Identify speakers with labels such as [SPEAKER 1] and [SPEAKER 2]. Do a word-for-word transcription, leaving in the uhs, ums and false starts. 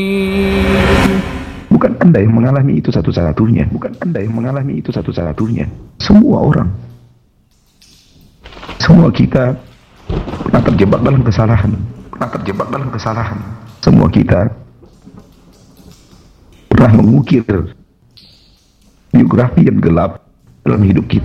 [SPEAKER 1] Bukan Anda yang mengalami itu satu-satunya. Bukan Anda yang mengalami itu satu-satunya. Semua orang. Semua kita pernah terjebak dalam kesalahan. Pernah terjebak dalam kesalahan. Semua kita pernah mengukir biografi yang gelap dalam hidup kita.